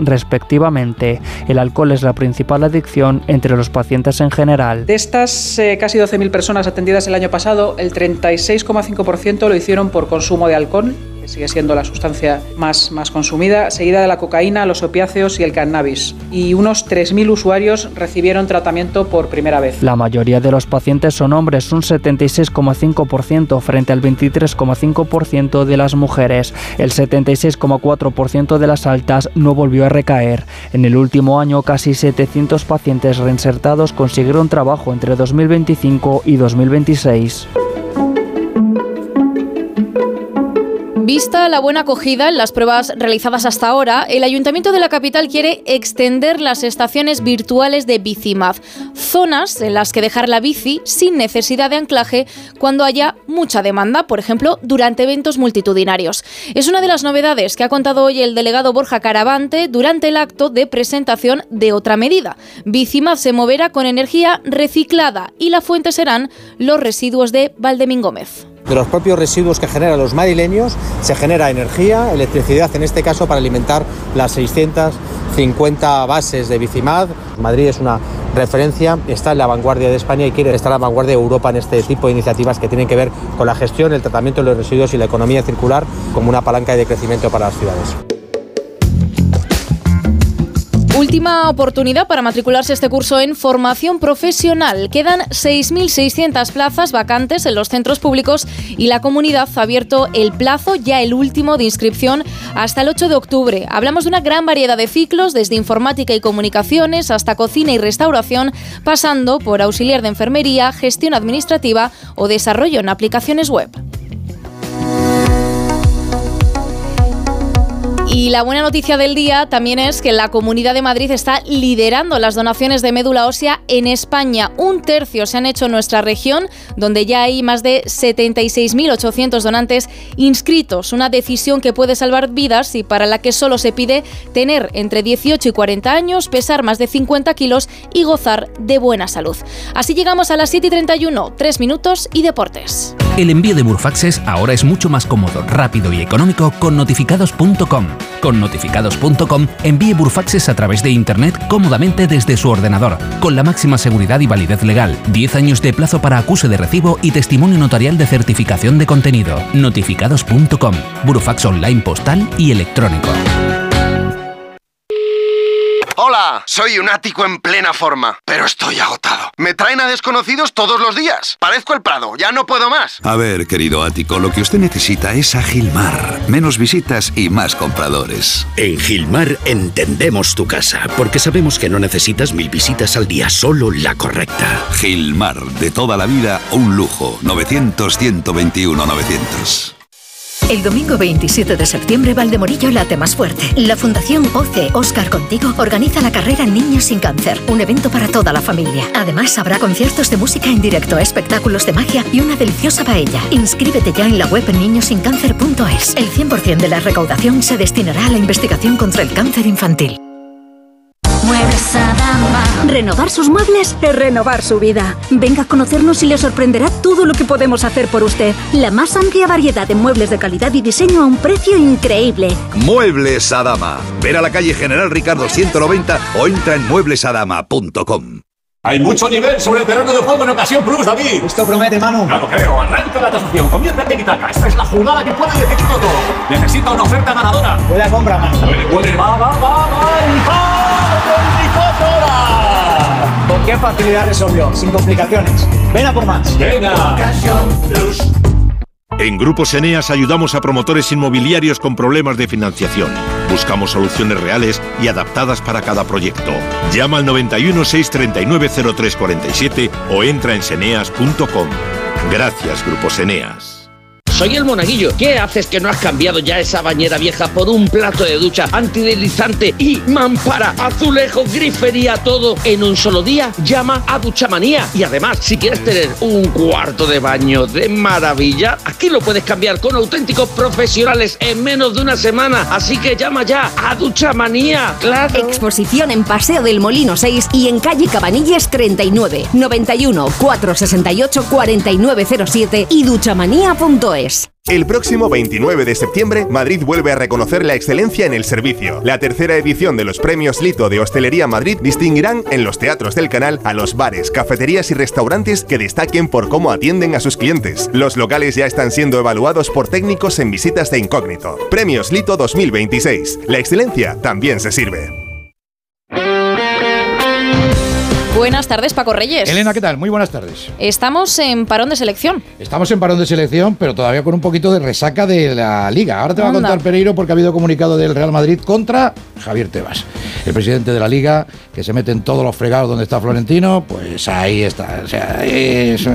respectivamente. El alcohol es la principal adicción entre los pacientes en general. De estas casi 12.000 personas atendidas el año pasado, el 36,5% lo hicieron por consumo de alcohol, que sigue siendo la sustancia más consumida, seguida de la cocaína, los opiáceos y el cannabis. Y unos 3.000 usuarios recibieron tratamiento por primera vez. La mayoría de los pacientes son hombres, un 76,5% frente al 23,5% de las mujeres. El 76,4% de las altas no volvió a recaer. En el último año, casi 700 pacientes reinsertados consiguieron trabajo entre 2025 y 2026. Vista la buena acogida en las pruebas realizadas hasta ahora, el Ayuntamiento de la capital quiere extender las estaciones virtuales de Bicimad, zonas en las que dejar la bici sin necesidad de anclaje cuando haya mucha demanda, por ejemplo, durante eventos multitudinarios. Es una de las novedades que ha contado hoy el delegado Borja Caravante durante el acto de presentación de otra medida. Bicimad se moverá con energía reciclada y la fuente serán los residuos de Valdemín Gómez. De los propios residuos que generan los madrileños se genera energía, electricidad en este caso, para alimentar las 650 bases de Bicimad. Madrid es una referencia, está en la vanguardia de España y quiere estar en la vanguardia de Europa en este tipo de iniciativas que tienen que ver con la gestión, el tratamiento de los residuos y la economía circular como una palanca de crecimiento para las ciudades. Última oportunidad para matricularse este curso en formación profesional. Quedan 6.600 plazas vacantes en los centros públicos y la comunidad ha abierto el plazo, ya el último de inscripción, hasta el 8 de octubre. Hablamos de una gran variedad de ciclos, desde informática y comunicaciones hasta cocina y restauración, pasando por auxiliar de enfermería, gestión administrativa o desarrollo en aplicaciones web. Y la buena noticia del día también es que la Comunidad de Madrid está liderando las donaciones de médula ósea en España. 1/3 se han hecho en nuestra región, donde ya hay más de 76.800 donantes inscritos. Una decisión que puede salvar vidas y para la que solo se pide tener entre 18 y 40 años, pesar más de 50 kilos y gozar de buena salud. Así llegamos a las 7:31, 3 minutos y deportes. El envío de Burfaxes ahora es mucho más cómodo, rápido y económico con notificados.com. Con notificados.com envíe Burfaxes a través de Internet cómodamente desde su ordenador, con la máxima seguridad y validez legal, 10 años de plazo para acuse de recibo y testimonio notarial de certificación de contenido. Notificados.com, Burfax online postal y electrónico. Hola, soy un ático en plena forma, pero estoy agotado. Me traen a desconocidos todos los días. Parezco el Prado, ya no puedo más. A ver, querido ático, lo que usted necesita es a Gilmar. Menos visitas y más compradores. En Gilmar entendemos tu casa, porque sabemos que no necesitas 1000 visitas al día, solo la correcta. Gilmar, de toda la vida, un lujo. 900-121-900. El domingo 27 de septiembre, Valdemorillo late más fuerte. La Fundación OCE Óscar Contigo organiza la carrera Niños sin Cáncer, un evento para toda la familia. Además, habrá conciertos de música en directo, espectáculos de magia y una deliciosa paella. Inscríbete ya en la web niñosincáncer.es. El 100% de la recaudación se destinará a la investigación contra el cáncer infantil. Muebles Adama. Renovar sus muebles es renovar su vida. Venga a conocernos y le sorprenderá todo lo que podemos hacer por usted. La más amplia variedad de muebles de calidad y diseño a un precio increíble. Muebles Adama. Ver a la calle General Ricardo 190 o entra en mueblesadama.com. Hay mucho nivel sobre el terreno de juego en Ocasión Plus, David. Esto promete, Manu. Ya lo creo. Arranca la tasación. Comienza el tiki-taka. Esta es la jugada que puede decidirlo todo. Necesita una oferta ganadora. Buena compra, Manu. Puede. Va. ¿Con qué facilidad resolvió? Sin complicaciones. Ven a por más. Venga. Ocasión Plus. En Grupos Eneas ayudamos a promotores inmobiliarios con problemas de financiación. Buscamos soluciones reales y adaptadas para cada proyecto. Llama al 91 639 0347 o entra en seneas.com. Gracias, Grupos Eneas. Soy el Monaguillo. ¿Qué haces que no has cambiado ya esa bañera vieja por un plato de ducha antideslizante y mampara, azulejo, grifería, todo en un solo día? Llama a Duchamanía. Y además, si quieres tener un cuarto de baño de maravilla, aquí lo puedes cambiar con auténticos profesionales en menos de una semana. Así que llama ya a Duchamanía. ¡Claro! Exposición en Paseo del Molino 6 y en calle Cabanilles 39, 91 468 4907 y duchamanía.es. Express. El próximo 29 de septiembre, Madrid vuelve a reconocer la excelencia en el servicio. La tercera edición de los Premios Lito de Hostelería Madrid distinguirán en los teatros del canal a los bares, cafeterías y restaurantes que destaquen por cómo atienden a sus clientes. Los locales ya están siendo evaluados por técnicos en visitas de incógnito. Premios Lito 2026. La excelencia también se sirve. Buenas tardes, Paco Reyes. Elena, ¿qué tal? Muy buenas tardes. Estamos en parón de selección. Estamos en parón de selección, pero todavía con un poquito de resaca de la Liga. Ahora te va a contar Pereiro porque ha habido comunicado del Real Madrid contra Javier Tebas, el presidente de la Liga, que se mete en todos los fregados donde está Florentino. Pues ahí está. O sea, es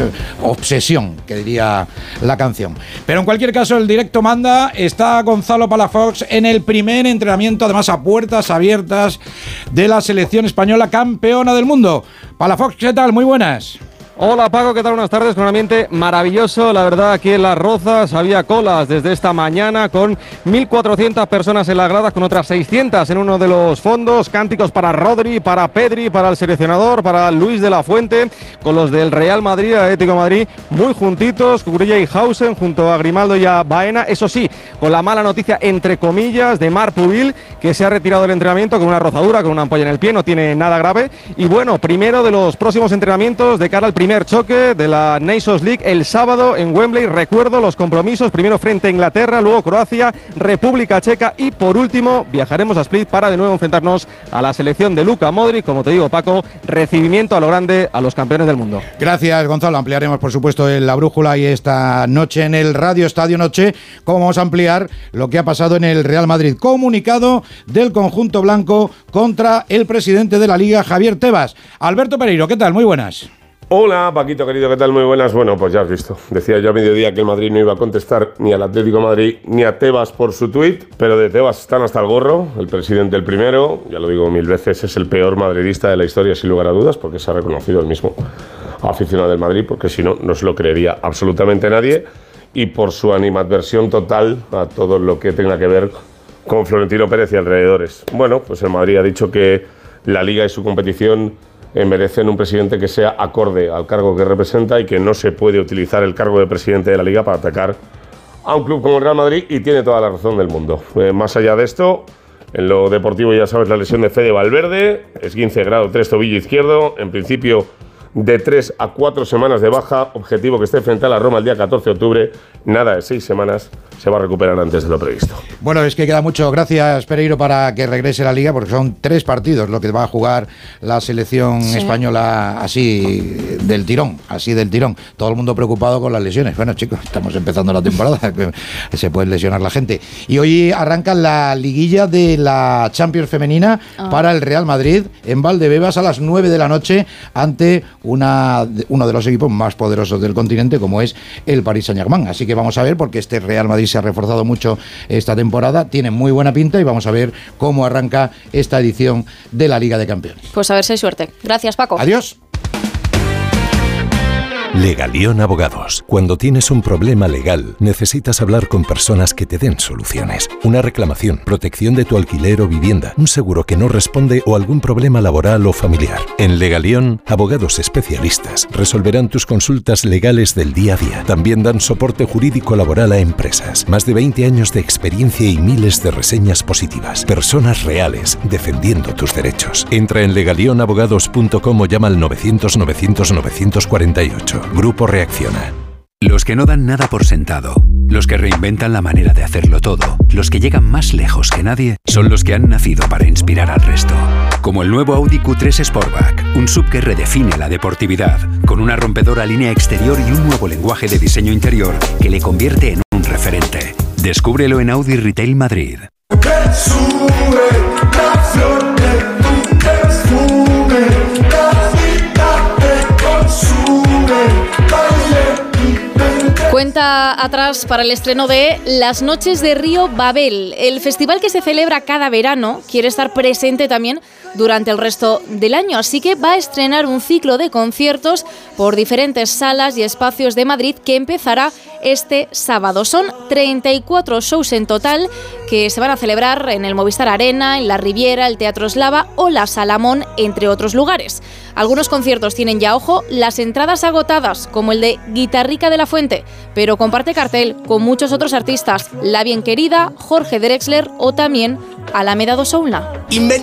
obsesión, que diría la canción. Pero en cualquier caso, el directo manda. Está Gonzalo Palafox en el primer entrenamiento, además a puertas abiertas, de la selección española campeona del mundo. Palafox, ¿qué tal? Muy buenas. Hola Paco, ¿qué tal? Buenas tardes, con un ambiente maravilloso, la verdad, aquí en Las Rozas había colas desde esta mañana con 1.400 personas en las gradas, con otras 600 en uno de los fondos, cánticos para Rodri, para Pedri, para el seleccionador, para Luis de la Fuente, con los del Real Madrid, Atlético de Madrid, muy juntitos, Cucurella y Hausen junto a Grimaldo y a Baena, eso sí, con la mala noticia, entre comillas, de Marc Pubil, que se ha retirado del entrenamiento con una rozadura, con una ampolla en el pie, no tiene nada grave, y bueno, primero de los próximos entrenamientos de cara al primer choque de la Nations League el sábado en Wembley. Recuerdo los compromisos, primero frente a Inglaterra, luego Croacia, República Checa y por último viajaremos a Split para de nuevo enfrentarnos a la selección de Luka Modric. Como te digo, Paco, recibimiento a lo grande a los campeones del mundo. Gracias, Gonzalo. Ampliaremos, por supuesto, en La Brújula y esta noche en el Radio Estadio Noche, cómo vamos a ampliar lo que ha pasado en el Real Madrid. Comunicado del conjunto blanco contra el presidente de la Liga, Javier Tebas. Alberto Pereiro, ¿qué tal? Muy buenas. Hola, Paquito querido, ¿qué tal? Muy buenas. Bueno, pues ya has visto. Decía yo a mediodía que el Madrid no iba a contestar ni al Atlético de Madrid ni a Tebas por su tuit, pero de Tebas están hasta el gorro. El presidente, el primero, ya lo digo 1000 veces, es el peor madridista de la historia, sin lugar a dudas, porque se ha reconocido el mismo aficionado del Madrid, porque si no, no se lo creería absolutamente nadie, y por su animadversión total a todo lo que tenga que ver con Florentino Pérez y alrededores. Bueno, pues el Madrid ha dicho que la Liga y su competición merecen un presidente que sea acorde al cargo que representa y que no se puede utilizar el cargo de presidente de la Liga para atacar a un club como el Real Madrid, y tiene toda la razón del mundo. Más allá de esto, en lo deportivo ya sabes la lesión de Fede Valverde, esguince grado 3 tobillo izquierdo, en principio de 3 a 4 semanas de baja, objetivo que esté frente a la Roma el día 14 de octubre, nada de 6 semanas, se va a recuperar antes de lo previsto. Bueno, es que queda mucho, gracias Pereiro, para que regrese la Liga, porque son 3 partidos lo que va a jugar la selección española así del tirón, todo el mundo preocupado con las lesiones. Bueno, chicos, estamos empezando la temporada, que se puede lesionar la gente, y hoy arranca la liguilla de la Champions femenina para el Real Madrid en Valdebebas a las 9 de la noche ante uno de los equipos más poderosos del continente, como es el Paris Saint-Germain. Así que vamos a ver, porque este Real Madrid se ha reforzado mucho esta temporada, tiene muy buena pinta, y vamos a ver cómo arranca esta edición de la Liga de Campeones. Pues a ver si hay suerte. Gracias, Paco. Adiós. Legalión Abogados. Cuando tienes un problema legal, necesitas hablar con personas que te den soluciones. Una reclamación, protección de tu alquiler o vivienda, un seguro que no responde o algún problema laboral o familiar. En Legalión, abogados especialistas resolverán tus consultas legales del día a día. También dan soporte jurídico laboral a empresas. Más de 20 años de experiencia y miles de reseñas positivas. Personas reales defendiendo tus derechos. Entra en legalionabogados.com o llama al 900-900-948. Grupo Reacciona. Los que no dan nada por sentado, los que reinventan la manera de hacerlo todo, los que llegan más lejos que nadie, son los que han nacido para inspirar al resto. Como el nuevo Audi Q3 Sportback, un SUV que redefine la deportividad, con una rompedora línea exterior y un nuevo lenguaje de diseño interior que le convierte en un referente. Descúbrelo en Audi Retail Madrid. Cuenta atrás para el estreno de Las Noches de Río Babel. El festival que se celebra cada verano quiere estar presente también durante el resto del año, así que va a estrenar un ciclo de conciertos por diferentes salas y espacios de Madrid que empezará este sábado. Son 34 shows en total que se van a celebrar en el Movistar Arena, en la Riviera, el Teatro Eslava o la Salamón, entre otros lugares. Algunos conciertos tienen ya, ojo, las entradas agotadas, como el de Guitarrica de la Fuente, pero comparte cartel con muchos otros artistas, La Bien Querida, Jorge Drexler o también Alameda do Soulna.